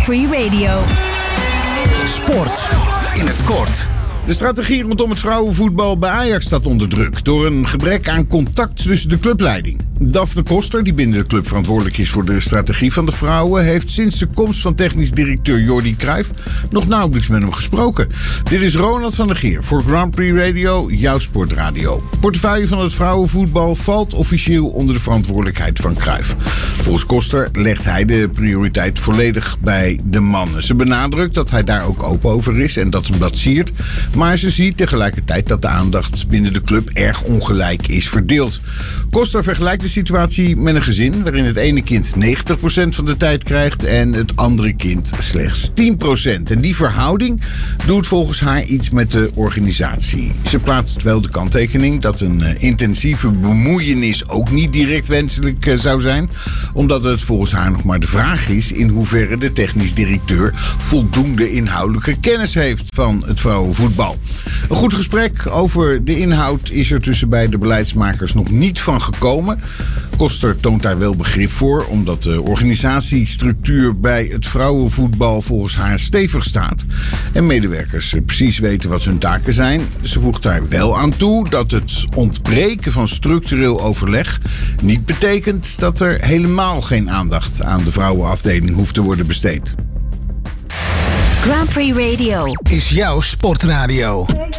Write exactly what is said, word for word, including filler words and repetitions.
Free Radio. Sport in het kort. De strategie rondom het vrouwenvoetbal bij Ajax staat onder druk door een gebrek aan contact tussen de clubleiding. Daphne Koster, die binnen de club verantwoordelijk is voor de strategie van de vrouwen, heeft sinds de komst van technisch directeur Jordi Cruijff nog nauwelijks met hem gesproken. Dit is Ronald van der Geer voor Grand Prix Radio, jouw sportradio. Portefeuille van het vrouwenvoetbal valt officieel onder de verantwoordelijkheid van Cruijff. Volgens Koster legt hij de prioriteit volledig bij de mannen. Ze benadrukt dat hij daar ook open over is en dat hem dat siert. Maar ze ziet tegelijkertijd dat de aandacht binnen de club erg ongelijk is verdeeld. Koster vergelijkt de situatie met een gezin waarin het ene kind negentig procent van de tijd krijgt en het andere kind slechts tien procent. En die verhouding doet volgens haar iets met de organisatie. Ze plaatst wel de kanttekening dat een uh, intensieve bemoeienis ook niet direct wenselijk uh, zou zijn, omdat het volgens haar nog maar de vraag is in hoeverre de technisch directeur voldoende inhoudelijke kennis heeft van het vrouwenvoetbal. Een goed gesprek over de inhoud is er tussen beide beleidsmakers nog niet van gekomen. Koster toont daar wel begrip voor, omdat de organisatiestructuur bij het vrouwenvoetbal volgens haar stevig staat en medewerkers precies weten wat hun taken zijn. Ze voegt daar wel aan toe dat het ontbreken van structureel overleg niet betekent dat er helemaal geen aandacht aan de vrouwenafdeling hoeft te worden besteed. Grand Prix Radio Is jouw sportradio.